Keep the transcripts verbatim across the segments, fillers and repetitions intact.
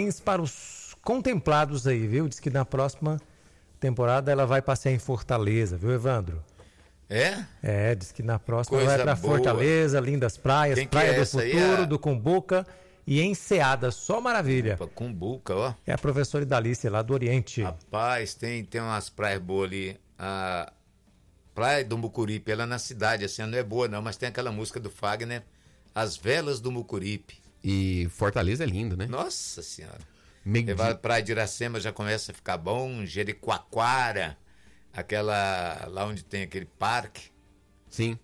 parabéns para os contemplados aí, viu? Diz que na próxima temporada ela vai passear em Fortaleza, viu, Evandro? É? É, diz que na próxima Coisa vai para boa. Fortaleza, lindas praias, Quem que Praia é do essa aí? Futuro, A- do Cumbuca e Enseada, só maravilha. Opa, Cumbuca, ó. É a professora Idalice lá do Oriente. Rapaz, tem, tem umas praias boas ali. A Praia do Mucuripe, ela na cidade, assim, não é boa não, mas tem aquela música do Fagner, As Velas do Mucuripe. E Fortaleza é lindo, né? Nossa Senhora. Meio Você vai de- pra Praia de Iracema, já começa a ficar bom, Jericoacoara, aquela, lá onde tem aquele parque. Sim.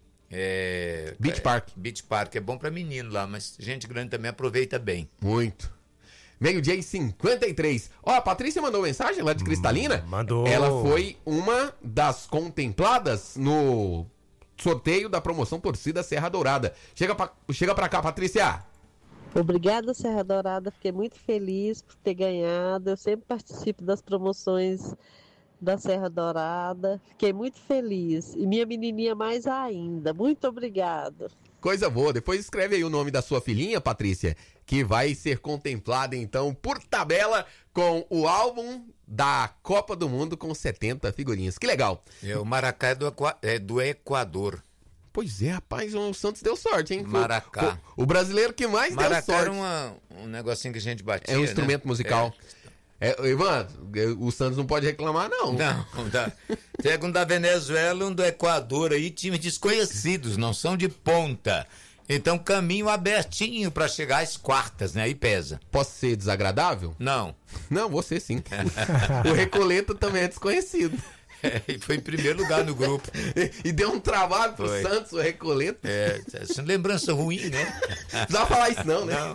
É, Beach é, Park. Beach Park, é bom pra menino lá, mas gente grande também aproveita bem. Muito. Meio-dia e cinquenta e três. Ó, a Patrícia mandou mensagem lá de Cristalina. Mandou. Ela foi uma das contempladas no sorteio da promoção Torcida Serra Dourada. Chega pra, chega pra cá, Patrícia. Obrigada, Serra Dourada. Fiquei muito feliz por ter ganhado. Eu sempre participo das promoções da Serra Dourada. Fiquei muito feliz. E minha menininha mais ainda. Muito obrigada. Coisa boa. Depois escreve aí o nome da sua filhinha, Patrícia, que vai ser contemplada, então, por tabela, com o álbum da Copa do Mundo com setenta figurinhas. Que legal. É, o Maracá é do, Equa- é do Equador. Pois é, rapaz, o Santos deu sorte, hein? Foi- Maracá. foi o brasileiro que mais Maracá deu sorte. era uma, um negocinho que a gente batia, É um né? instrumento musical. É, Ivan, o Santos não pode reclamar, não. É. Não, da, pega um da Venezuela, um do Equador aí, times desconhecidos, não são de ponta. Então, caminho abertinho pra chegar às quartas, né? Aí pesa. Posso ser desagradável? Não. Não, você sim. O Recoleto também é desconhecido. É, e foi em primeiro lugar no grupo. E, e deu um trabalho pro Foi. Santos, o Recoleto. É, essa lembrança ruim, né? Não precisava falar isso não, né?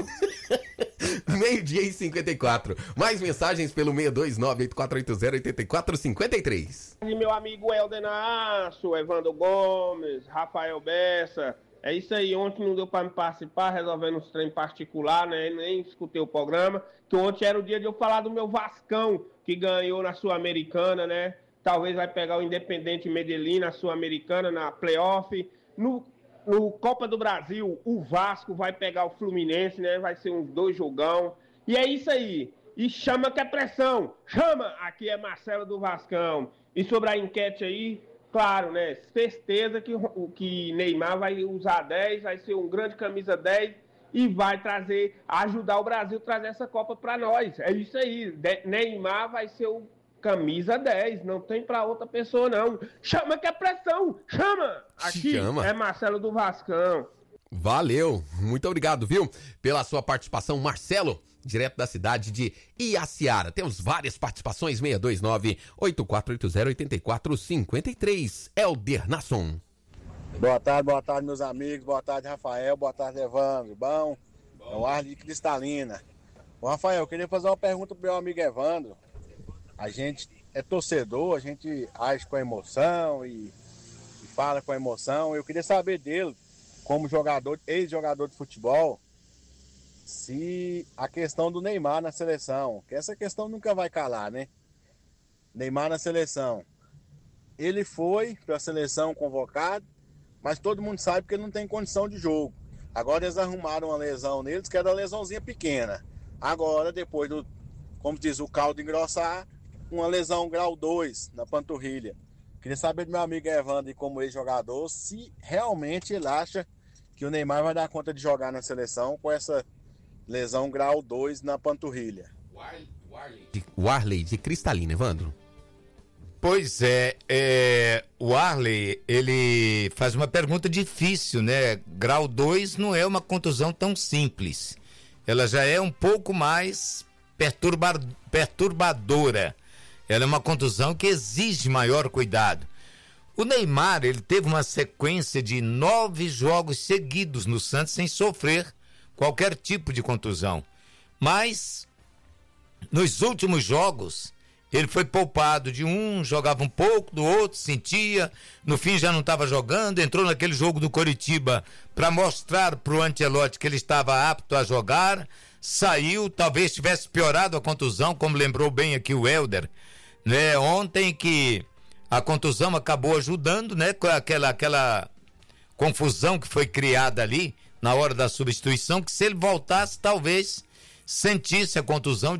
Não. Meio-dia e cinquenta e quatro. Mais mensagens pelo seis dois nove, oito quatro oito zero, oito quatro cinco três. E meu amigo Helder Nasso, Evandro Gomes, Rafael Bessa. É isso aí, ontem não deu para me participar, resolvendo uns trem particular, né? Nem escutei o programa. Que ontem era o dia de eu falar do meu Vascão, que ganhou na Sul-Americana, né? Talvez vai pegar o Independente Medellín na Sul-Americana, na playoff. No, no Copa do Brasil, o Vasco vai pegar o Fluminense, né? Vai ser uns dois jogão. E é isso aí. E chama que é pressão. Chama! Aqui é Marcelo do Vascão. E sobre a enquete aí, claro, né? Certeza que o que Neymar vai usar dez, vai ser um grande camisa dez e vai trazer, ajudar o Brasil a trazer essa Copa para nós. É isso aí. De- Neymar vai ser o camisa dez, não tem para outra pessoa não. Chama que é pressão. Chama! Aqui Chama. é Marcelo do Vascão. Valeu, muito obrigado, viu, pela sua participação, Marcelo, direto da cidade de Iaciara. Temos várias participações, seis dois nove, oito quatro oito zero, oito quatro cinco três. Helder Nasson. Boa tarde, boa tarde, meus amigos. Boa tarde, Rafael. Boa tarde, Evandro. Bom? É o Arli Cristalina. Ô, Rafael, eu queria fazer uma pergunta pro meu amigo Evandro. A gente é torcedor, a gente age com emoção e, e fala com emoção. Eu queria saber dele, como jogador, ex-jogador de futebol, se a questão do Neymar na seleção, que essa questão nunca vai calar, né? Neymar na seleção. Ele foi para a seleção convocado, mas todo mundo sabe que ele não tem condição de jogo. Agora eles arrumaram uma lesão neles, que era uma lesãozinha pequena. Agora, depois do, como diz, o caldo engrossar, uma lesão grau dois na panturrilha. Queria saber do meu amigo Evandro, como ex-jogador, se realmente ele acha que o Neymar vai dar conta de jogar na seleção com essa lesão grau dois na panturrilha. De Warley de Cristalina, Evandro. Pois é, é, o Arley, ele faz uma pergunta difícil, né? Grau dois não é uma contusão tão simples. Ela já é um pouco mais perturba, perturbadora. Ela é uma contusão que exige maior cuidado. O Neymar, ele teve uma sequência de nove jogos seguidos no Santos sem sofrer qualquer tipo de contusão. Mas, nos últimos jogos, ele foi poupado de um, jogava um pouco, do outro, sentia, no fim já não estava jogando, entrou naquele jogo do Coritiba para mostrar para o Ancelotti que ele estava apto a jogar, saiu, talvez tivesse piorado a contusão, como lembrou bem aqui o Helder, né? Ontem que a contusão acabou ajudando, né? Com aquela, aquela confusão que foi criada ali na hora da substituição, que se ele voltasse, talvez sentisse a contusão